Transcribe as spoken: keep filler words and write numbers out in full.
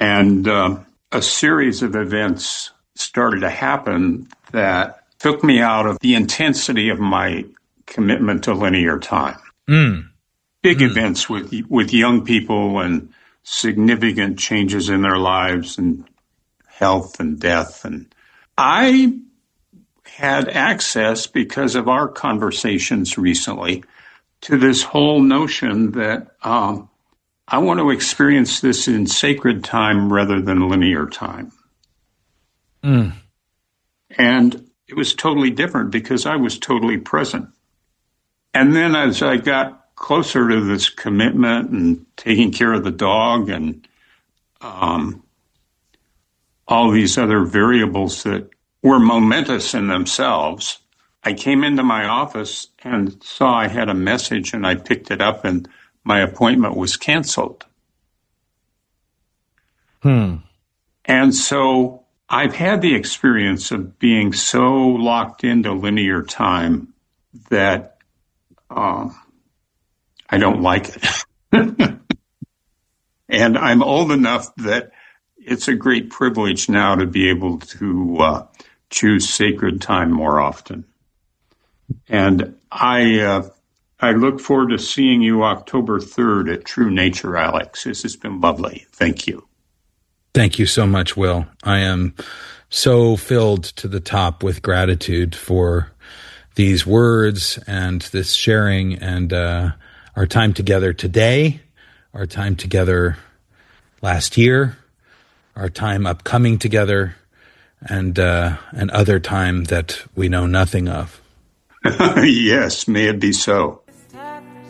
And uh, a series of events started to happen that took me out of the intensity of my commitment to linear time. Mm. Big mm. events with with young people and significant changes in their lives and health and death. And I had access, because of our conversations recently, to this whole notion that um, I want to experience this in sacred time rather than linear time. Mm. And it was totally different because I was totally present. And then as I got closer to this commitment and taking care of the dog and um, all these other variables that were momentous in themselves, I came into my office and saw I had a message, and I picked it up, and my appointment was canceled. Hmm. And so I've had the experience of being so locked into linear time that uh, I don't like it. And I'm old enough that it's a great privilege now to be able to uh, choose sacred time more often. And I uh, I look forward to seeing you October third at True Nature, Alex. This has been lovely. Thank you. Thank you so much, Will. I am so filled to the top with gratitude for these words and this sharing and uh, our time together today, our time together last year, our time upcoming together, and uh, an other time that we know nothing of. Yes, may it be so.